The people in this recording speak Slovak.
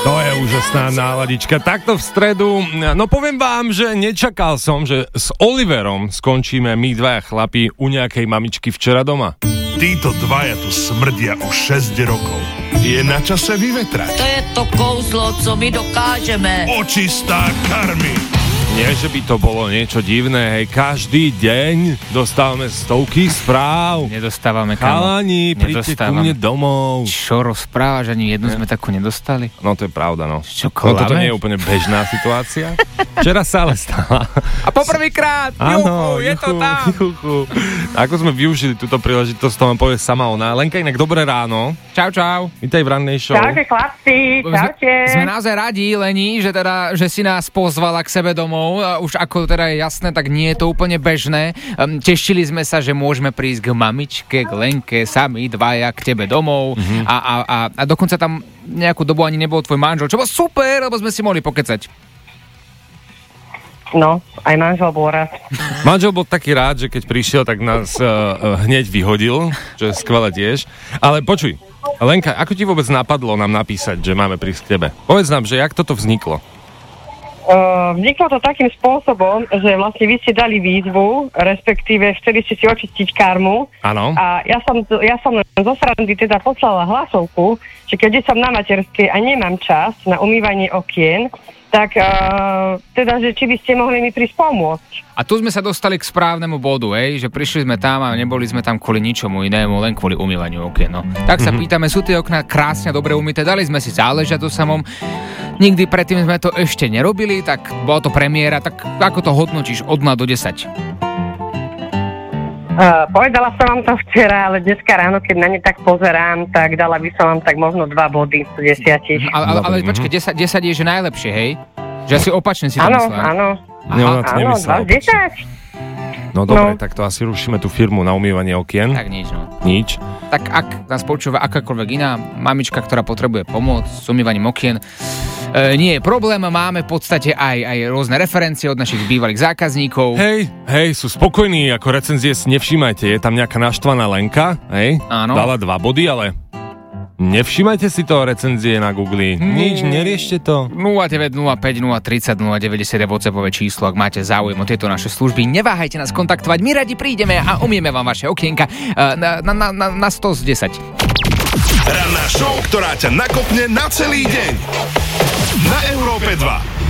To je úžasná náladička. Takto v stredu, no poviem vám, že nečakal som, že s Oliverom skončíme my dvaja chlapi u nejakej mamičky včera doma. Títo dvaja tu smrdia už 6 rokov. Je na čase vyvetrať. To je to kouzlo, co my dokážeme. Očistá karmy. Nie, že by to bolo niečo divné, hej, každý deň dostávame stovky správ. Nedostávame, kamo. Chalani, príďte ku mne domov. Čo rozprávaš, ani jednu sme takú nedostali? No to je pravda, no. Čo, no toto nie je úplne bežná situácia. Včera sa ale stala. A poprvýkrát, áno, je to tam. Ako sme využili túto príležitosť, to vám povie sama ona. Lenka, inak dobré ráno. Čau, čau. Vítaj v rannej show. Čaute, chlapci, čaute. Sme naozaj radi, Leni, že si nás pozvala k sebe domov. Už ako teda je jasné, tak nie je to úplne bežné. Tešili sme sa, že môžeme prísť k mamičke, k Lenke, sami dvaja k tebe domov. A dokonca tam nejakú dobu ani nebol tvoj manžel, čo bolo super, lebo sme si mohli pokecať. No, aj manžel bol rád. Manžel bol taký rád, že keď prišiel, tak nás hneď vyhodil, čo je skvelé tiež. Ale počuj, Lenka, ako ti vôbec napadlo nám napísať, že máme prísť k tebe? Povedz nám, že jak toto vzniklo? Vzniklo to takým spôsobom, že vlastne vy ste dali výzvu, respektíve chceli ste si očistiť karmu. Áno. A ja som len zo srandy teda poslala hlasovku, že keďže som na materskej a nemám čas na umývanie okien, tak teda, že či by ste mohli mi prísť pomôcť. A tu sme sa dostali k správnemu bodu, že prišli sme tam a neboli sme tam kvôli ničomu inému, len kvôli umývaniu okien. No. Tak sa pýtame, sú tie okná krásne, dobre umyté, dali sme si záležať to samom. Nikdy predtým sme to ešte nerobili, tak bola to premiéra, tak ako to hodnotíš od 0 do 10? Povedala som vám to včera, ale dneska ráno, keď na ne tak pozerám, tak dala by som vám tak možno 2 body z 10. Ale počkaj, 10 je, že najlepšie, hej? Že asi opačne si to myslela. Áno. Ona to nemyslela. 10. No dobre, tak to asi rušíme tú firmu na umývanie okien. Tak nič, no. Nič. Tak ak nás počúva akákoľvek iná mamička, ktorá potrebuje pomoc s umývaním okien, nie je problém, máme v podstate aj rôzne referencie od našich bývalých zákazníkov. Hej, sú spokojní, ako recenzie si nevšímajte, je tam nejaká naštvaná Lenka, hej? Áno. Dala 2 body, ale nevšímajte si to recenzie na Google. Nič, neriešte to. 0905 030 090 je WhatsAppové číslo, ak máte záujem o tieto naše služby. Neváhajte nás kontaktovať, my radi prídeme a umieme vám vaše okienka na 100 z 10. Ranná show, ktorá ťa nakopne na celý deň. Na Európe 2.